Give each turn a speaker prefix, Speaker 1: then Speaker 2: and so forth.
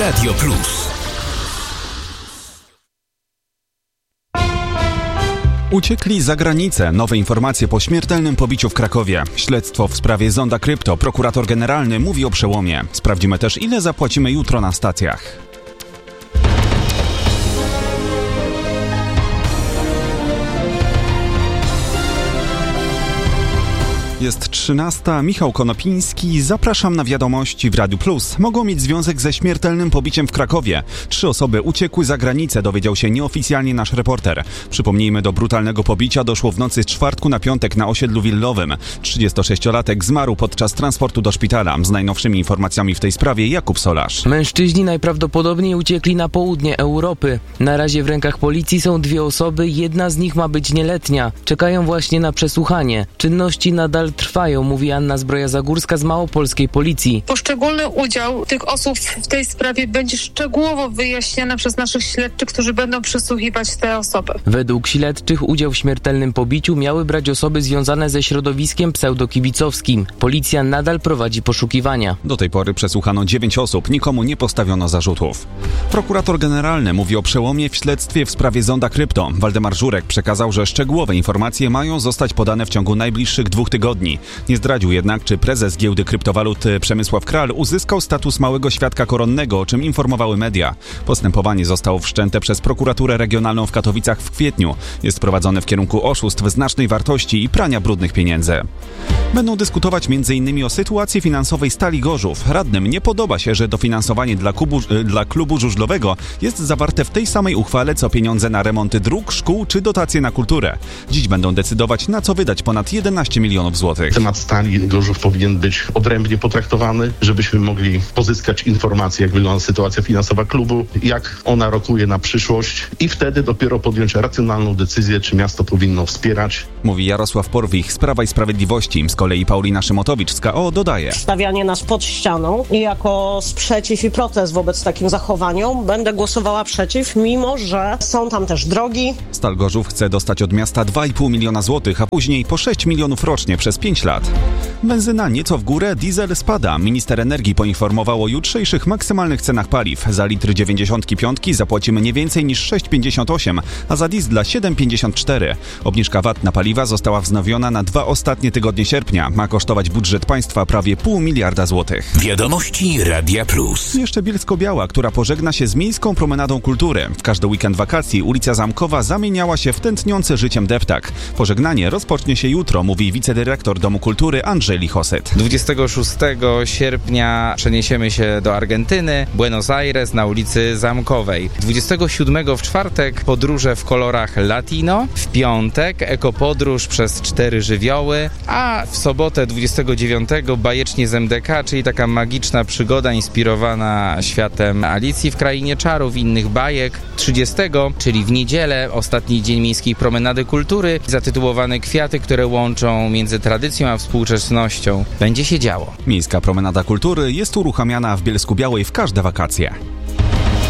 Speaker 1: Radio Plus.
Speaker 2: Uciekli za granicę. Nowe informacje po śmiertelnym pobiciu w Krakowie. Śledztwo w sprawie Zonda Krypto. Prokurator generalny mówi o przełomie. Sprawdzimy też, ile zapłacimy jutro na stacjach. Jest 13. Michał Konopiński. Zapraszam na wiadomości w Radiu Plus. Mogą mieć związek ze śmiertelnym pobiciem w Krakowie. 3 osoby uciekły za granicę, dowiedział się nieoficjalnie nasz reporter. Przypomnijmy, do brutalnego pobicia doszło w nocy z czwartku na piątek na osiedlu Willowym. 36-latek zmarł podczas transportu do szpitala. Z najnowszymi informacjami w tej sprawie Jakub Solarz.
Speaker 3: Mężczyźni najprawdopodobniej uciekli na południe Europy. Na razie w rękach policji są 2 osoby, jedna z nich ma być nieletnia. Czekają właśnie na przesłuchanie. Czynności nadal trwają, mówi Anna Zbroja-Zagórska z małopolskiej policji.
Speaker 4: Poszczególny udział tych osób w tej sprawie będzie szczegółowo wyjaśniany przez naszych śledczych, którzy będą przesłuchiwać te osoby.
Speaker 3: Według śledczych udział w śmiertelnym pobiciu miały brać osoby związane ze środowiskiem pseudokibicowskim. Policja nadal prowadzi poszukiwania.
Speaker 2: Do tej pory przesłuchano 9 osób, nikomu nie postawiono zarzutów. Prokurator generalny mówi o przełomie w śledztwie w sprawie Zonda Krypto. Waldemar Żurek przekazał, że szczegółowe informacje mają zostać podane w ciągu najbliższych 2 tygodni. Nie zdradził jednak, czy prezes giełdy kryptowalut Przemysław Kral uzyskał status małego świadka koronnego, o czym informowały media. Postępowanie zostało wszczęte przez prokuraturę regionalną w Katowicach w kwietniu. Jest prowadzone w kierunku oszustw znacznej wartości i prania brudnych pieniędzy. Będą dyskutować m.in. o sytuacji finansowej Stali Gorzów. Radnym nie podoba się, że dofinansowanie dla klubu żużlowego jest zawarte w tej samej uchwale, co pieniądze na remonty dróg, szkół czy dotacje na kulturę. Dziś będą decydować, na co wydać ponad 11 milionów złotych.
Speaker 5: Temat Stali Gorzów powinien być odrębnie potraktowany, żebyśmy mogli pozyskać informacje, jak wygląda sytuacja finansowa klubu, jak ona rokuje na przyszłość i wtedy dopiero podjąć racjonalną decyzję, czy miasto powinno wspierać.
Speaker 2: Mówi Jarosław Porwich z Prawa i Sprawiedliwości. Z kolei Paulina Szymotowicz z KO dodaje:
Speaker 6: Stawianie nas pod ścianą i jako sprzeciw i protest wobec takim zachowaniom będę głosowała przeciw, mimo że są tam też drogi.
Speaker 2: Stal Gorzów chce dostać od miasta 2,5 miliona złotych, a później po 6 milionów rocznie przez 5 lat. Benzyna nieco w górę, diesel spada. Minister energii poinformował o jutrzejszych maksymalnych cenach paliw. Za litr 95 zapłacimy nie więcej niż 6,58, a za diesla 7,54. Obniżka VAT na paliwa została wznowiona na 2 ostatnie tygodnie sierpnia. Ma kosztować budżet państwa prawie 0,5 miliarda złotych.
Speaker 1: Wiadomości Radia Plus.
Speaker 2: Jeszcze Bielsko-Biała, która pożegna się z Miejską Promenadą Kultury. W każdy weekend wakacji ulica Zamkowa zamieniała się w tętniący życiem deptak. Pożegnanie rozpocznie się jutro, mówi wicedyrektor Domu Kultury Andrzej Lichoset.
Speaker 7: 26 sierpnia przeniesiemy się do Argentyny, Buenos Aires na ulicy Zamkowej. 27 w czwartek podróże w kolorach latino, w piątek ekopodróż przez 4 żywioły, a w sobotę 29 bajecznie z MDK, czyli taka magiczna przygoda inspirowana światem Alicji w Krainie Czarów i innych bajek. 30, czyli w niedzielę, ostatni dzień Miejskiej Promenady Kultury, zatytułowany Kwiaty, które łączą między tradycją a współczesnością. Będzie się działo.
Speaker 2: Miejska Promenada Kultury jest uruchamiana w Bielsku-Białej w każde wakacje.